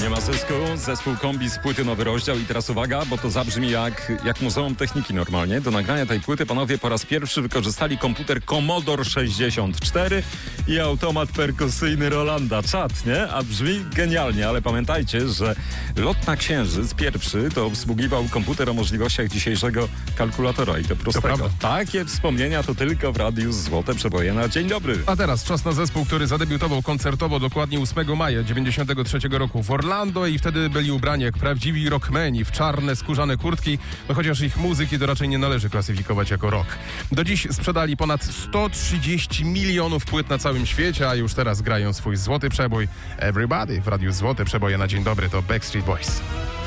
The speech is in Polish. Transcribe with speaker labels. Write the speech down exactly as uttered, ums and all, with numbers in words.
Speaker 1: Nie ma zysku, zespół Kombi z płyty nowy rozdział i teraz uwaga, bo to zabrzmi jak, jak Muzeum Techniki normalnie. Do nagrania tej płyty panowie po raz pierwszy wykorzystali komputer Commodore sześćdziesiąt cztery i automat perkusyjny Rolanda. Czad, nie? A brzmi genialnie, ale pamiętajcie, że lot na Księżyc pierwszy to obsługiwał komputer o możliwościach dzisiejszego kalkulatora i to prostego.
Speaker 2: To
Speaker 1: Takie wspomnienia to tylko w Radiu Złote Przeboje na Dzień Dobry.
Speaker 2: A teraz czas na zespół, który zadebiutował koncertowo dokładnie ósmego maja dziewięćdziesiątego trzeciego roku w Orlando i wtedy byli ubrani jak prawdziwi rockmeni w czarne, skórzane kurtki, no chociaż ich muzyki to raczej nie należy klasyfikować jako rock. Do dziś sprzedali ponad sto trzydzieści milionów płyt na całym świecie, a już teraz grają swój złoty przebój Everybody w Radiu Złote Przeboje na Dzień Dobry. To Backstreet Boys.